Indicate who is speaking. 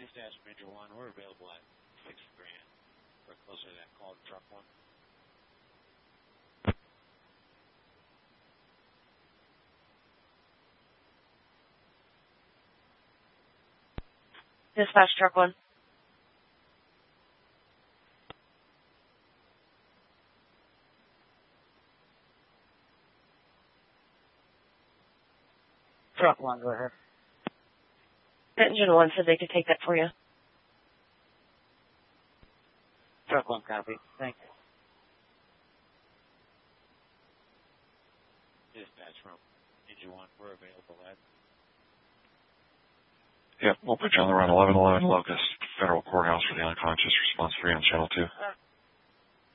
Speaker 1: Dispatch Major 1, we're available at 6 grand. We're closer to that call to truck 1.
Speaker 2: Dispatch truck 1.
Speaker 3: Truck 1, go ahead.
Speaker 2: Engine 1 said they could take that for you.
Speaker 3: Truck 1, copy. Thank you.
Speaker 1: Dispatch from Engine 1, we're available at.
Speaker 4: Yep, we'll put you on the run 1111 Locust, Federal Courthouse for the unconscious, response 3 on channel 2.